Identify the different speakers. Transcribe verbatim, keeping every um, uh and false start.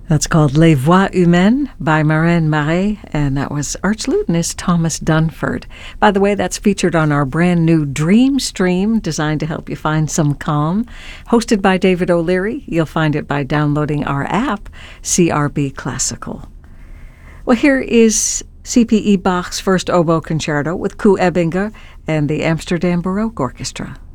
Speaker 1: That's called Les Voix Humaines by Maren Marais, and that was archlutenist Thomas Dunford. By the way, that's featured on our brand new Dream Stream, designed to help you find some calm. Hosted by David O'Leary. You'll find it by downloading our app, C R B Classical. Well, here is C P E Bach's First Oboe Concerto with Koe Ebbinger and the Amsterdam Baroque Orchestra.